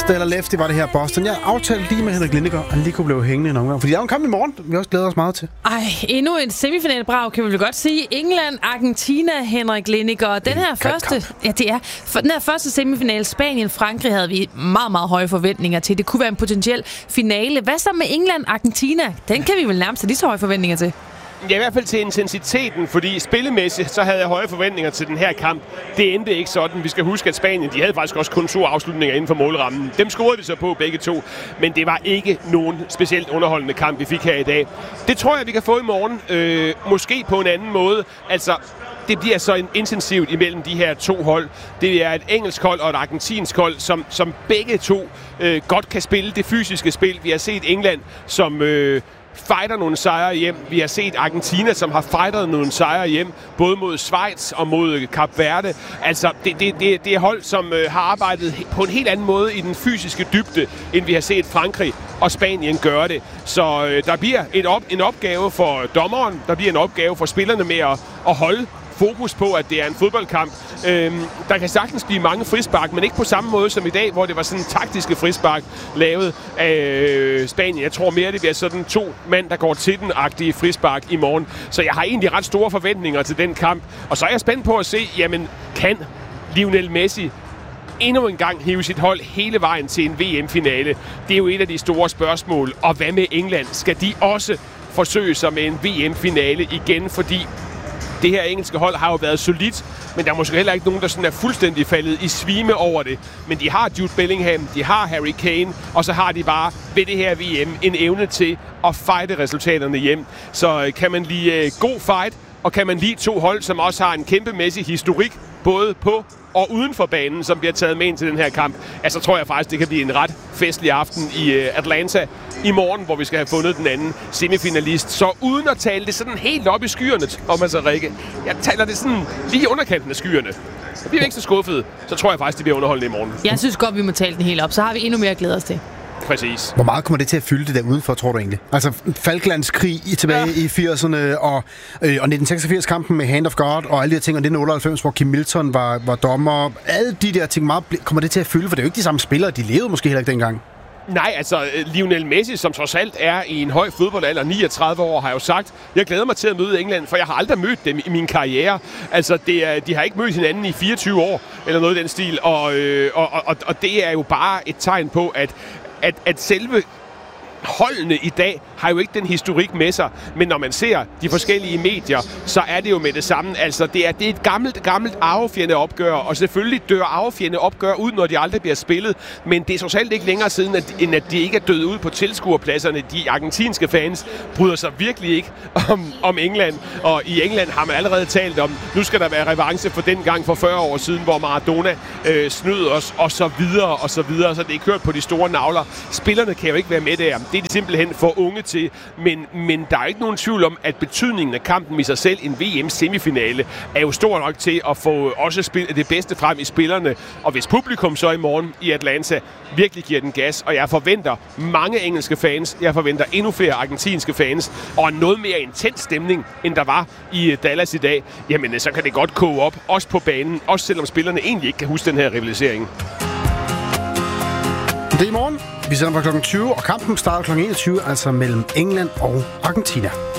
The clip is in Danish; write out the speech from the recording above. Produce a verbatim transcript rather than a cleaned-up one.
Stellar Lefty var det her Boston. Jeg aftalte lige med Henrik Lindegaard, at han lige kunne blive hængende en omgang. Fordi der er jo en kamp i morgen, vi også glæder os meget til. Ej, endnu en semifinalbrag, kan vi vel godt sige. England, Argentina, Henrik Lindegaard. Den her første, ja, det er, for den her første semifinal, Spanien, Frankrig, havde vi meget, meget høje forventninger til. Det kunne være en potentiel finale. Hvad så med England, Argentina? Den kan vi vel nærmest have lige så høje forventninger til. Ja, i hvert fald til intensiteten, fordi spillemæssigt, så havde jeg høje forventninger til den her kamp. Det endte ikke sådan. Vi skal huske, at Spanien, de havde faktisk også kun to afslutninger inden for målrammen. Dem scorede vi så på begge to, men det var ikke nogen specielt underholdende kamp, vi fik her i dag. Det tror jeg, vi kan få i morgen. Øh, måske på en anden måde. Altså, det bliver så intensivt imellem de her to hold. Det er et engelsk hold og et argentinsk hold, som, som begge to øh, godt kan spille det fysiske spil. Vi har set England, som Øh, fighter nogle sejre hjem. Vi har set Argentina, som har fightet nogle sejre hjem, både mod Schweiz og mod Kap Verde. Altså, det, det, det, det er hold, som øh, har arbejdet på en helt anden måde i den fysiske dybde, end vi har set Frankrig og Spanien gøre det. Så øh, der bliver et op, en opgave for dommeren, der bliver en opgave for spillerne med at, at holde fokus på, at det er en fodboldkamp. Øhm, der kan sagtens blive mange frispark, men ikke på samme måde som i dag, hvor det var sådan taktiske frispark lavet af øh, Spanien. Jeg tror mere, det bliver sådan to mand, der går til den-agtige frispark i morgen. Så jeg har egentlig ret store forventninger til den kamp. Og så er jeg spændt på at se, jamen, kan Lionel Messi endnu en gang hive sit hold hele vejen til en V M-finale? Det er jo et af de store spørgsmål. Og hvad med England? Skal de også forsøge sig med en V M-finale igen? Fordi det her engelske hold har jo været solidt, men der er måske heller ikke nogen, der sådan er fuldstændig faldet i svime over det. Men de har Jude Bellingham, de har Harry Kane, og så har de bare ved det her V M en evne til at fighte resultaterne hjem. Så kan man lide uh, god fight, og kan man lide to hold, som også har en kæmpemæssig historik, både på og uden for banen, som bliver taget med ind til den her kamp, altså tror jeg faktisk, det kan blive en ret festlig aften i uh, Atlanta i morgen, hvor vi skal have fundet den anden semifinalist. Så uden at tale det sådan helt op i skyerne, Thomas og Rikke, jeg taler det sådan lige i underkanten af skyerne. Så bliver vi ikke så skuffet, så tror jeg faktisk, det bliver underholdende i morgen. Jeg synes godt, vi må tale den helt op, så har vi endnu mere at glæde os til. Præcis. Hvor meget kommer det til at fylde det der udenfor, tror du egentlig? Altså Falklandskrig i tilbage ja. i firserne, og, øh, og nitten seksogfirs-kampen med Hand of God, og alle de her ting, og nitten otteoghalvfems, hvor Kim Milton var, var dommer. Alle de der ting, meget, kommer det til at fylde? For det er jo ikke de samme spillere, de levede måske heller ikke dengang. Nej, altså Lionel Messi, som trods alt er i en høj fodboldalder, niogtredive år, har jo sagt, jeg glæder mig til at møde England, for jeg har aldrig mødt dem i min karriere. Altså, det er, de har ikke mødt hinanden i fireogtyve år, eller noget i den stil, og, øh, og, og, og det er jo bare et tegn på, at, at, at selve holdene i dag har jo ikke den historik med sig, men når man ser de forskellige medier, så er det jo med det samme. Altså, det er, det er et gammelt, gammelt arvefjende opgør, og selvfølgelig dør arvefjende opgør ud, når de aldrig bliver spillet, men det er trods alt ikke længere siden, at, end at de ikke er døde ud på tilskuerpladserne. De argentinske fans bryder sig virkelig ikke om, om England, og i England har man allerede talt om, nu skal der være revanche for den gang for fyrre år siden, hvor Maradona øh, snød os, og så videre, og så videre, så det er kørt på de store navler. Spillerne kan jo ikke være med der. Det er de simpelthen for unge til, men, men der er ikke nogen tvivl om, at betydningen af kampen i sig selv, en V M-semifinale, er jo stor nok til at få også spil- det bedste frem i spillerne. Og hvis publikum så i morgen i Atlanta virkelig giver den gas, og jeg forventer mange engelske fans, jeg forventer endnu flere argentinske fans, og noget mere intens stemning, end der var i Dallas i dag, jamen så kan det godt koge op, også på banen, også selvom spillerne egentlig ikke kan huske den her rivalisering. Det er i morgen. Vi sender fra klokken tyve, og kampen starter klokken enogtyve, altså mellem England og Argentina.